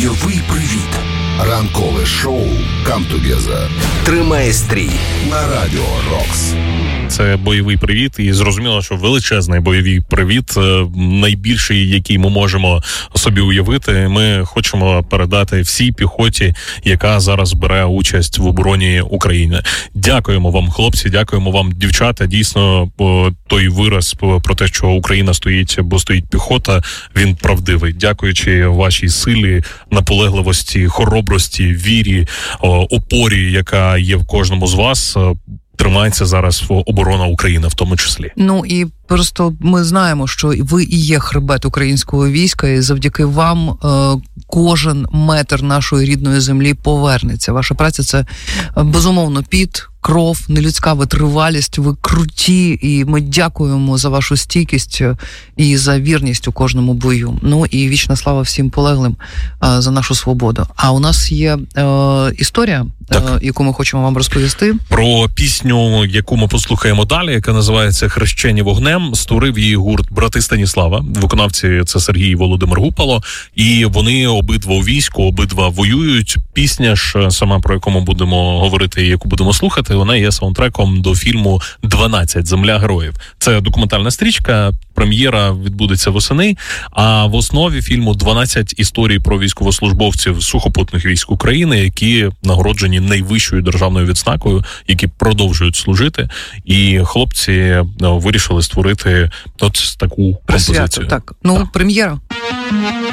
Бойовий привіт. Ранкове шоу «Come Together». Тримай стрій на Радіо Рокс. Це бойовий привіт, і зрозуміло, що величезний бойовий привіт, найбільший, який ми можемо собі уявити. Ми хочемо передати всій піхоті, яка зараз бере участь в обороні України. Дякуємо вам, хлопці, дякуємо вам, дівчата. Дійсно, той вираз про те, що Україна стоїть, бо стоїть піхота, він правдивий. Дякуючи вашій силі, наполегливості, хоробрості, вірі, опорі, яка є в кожному з вас, тримається зараз оборона України в тому числі. Ну і просто ми знаємо, що ви і є хребет українського війська, і завдяки вам кожен метр нашої рідної землі повернеться. Ваша праця – це безумовно піт, кров, нелюдська витривалість. Ви круті, і ми дякуємо за вашу стійкість і за вірність у кожному бою. Ну і вічна слава всім полеглим за нашу свободу. А у нас є історія, яку ми хочемо вам розповісти. Про пісню, яку ми послухаємо далі, яка називається «Хрещені вогнем». Створив її гурт «Брати Станіслава». Виконавці – це Сергій і Володимир Гупало. І вони обидва у війську, обидва воюють. Пісня ж, сама про яку ми будемо говорити і яку будемо слухати, вона є саундтреком до фільму «12. Земля героїв». Це документальна стрічка, прем'єра відбудеться восени, а в основі фільму 12 історій про військовослужбовців сухопутних військ України, які нагороджені найвищою державною відзнакою, які продовжують служити. І хлопці вирішили створити от таку композицію. Так. Ну, прем'єра.